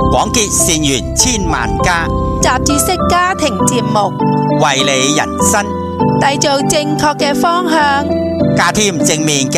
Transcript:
廣結善緣千萬家， 雜誌式家庭節目， 為你人生締造正確嘅方向， 加添正面嘅